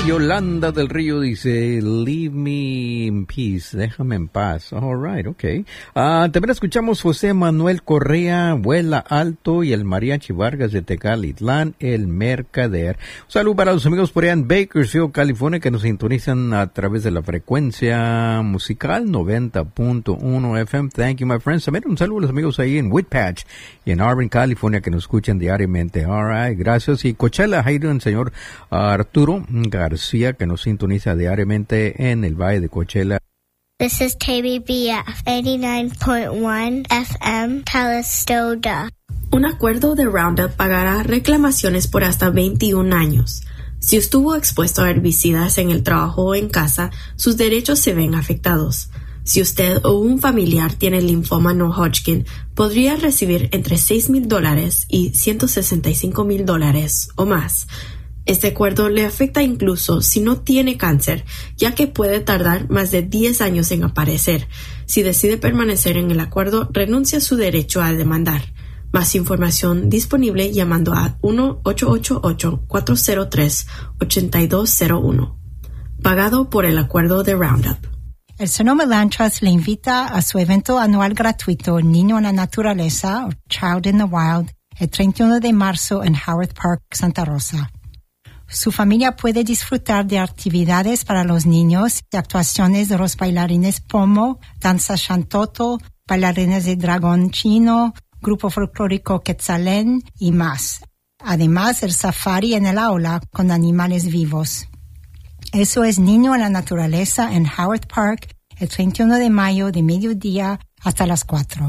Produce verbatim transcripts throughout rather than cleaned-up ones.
Yolanda del Río dice, leave me in peace, déjame en paz. All right, okay. Uh, también escuchamos José Manuel Correa, Vuela Alto, y el Mariachi Vargas de Tecalitlán, El Mercader. Un saludo para los amigos por allá en Bakersfield, California, que nos sintonizan a través de la frecuencia musical noventa punto uno F M. Thank you, my friends. También un saludo a los amigos ahí en Whitpatch y en Auburn, California, que nos escuchan diariamente. All right, gracias. Y Coachella, how you doing, señor uh, Arturo García, que nos sintoniza diariamente en el Valle de Coachella. This is K B B F eighty-nine point one F M, Calistoga. Un acuerdo de Roundup pagará reclamaciones por hasta veintiún años. Si estuvo expuesto a herbicidas en el trabajo o en casa, sus derechos se ven afectados. Si usted o un familiar tiene linfoma no Hodgkin, podría recibir entre seis mil dólares y ciento sesenta y cinco mil dólares o más. Este acuerdo le afecta incluso si no tiene cáncer, ya que puede tardar más de diez años en aparecer. Si decide permanecer en el acuerdo, renuncia a su derecho a demandar. Más información disponible llamando a uno ocho ocho ocho, cuatro cero tres, ocho dos cero uno. Pagado por el acuerdo de Roundup. El Sonoma Land Trust le invita a su evento anual gratuito Niño en la Naturaleza, o Child in the Wild, el treinta y uno de marzo en Howard Park, Santa Rosa. Su familia puede disfrutar de actividades para los niños y actuaciones de los bailarines Pomo, danza Shantoto, bailarines de dragón chino, grupo folclórico Quetzalén y más. Además, el safari en el aula con animales vivos. Eso es Niño en la Naturaleza en Howard Park el treinta y uno de mayo de mediodía hasta las cuatro.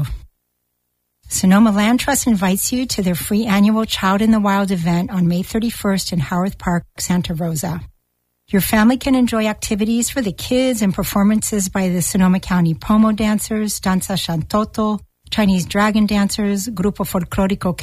Sonoma Land Trust invites you to their free annual Child in the Wild event on May thirty-first in Howard Park, Santa Rosa. Your family can enjoy activities for the kids and performances by the Sonoma County Pomo dancers, Danza Shantoto, Chinese dragon dancers, Grupo Folclórico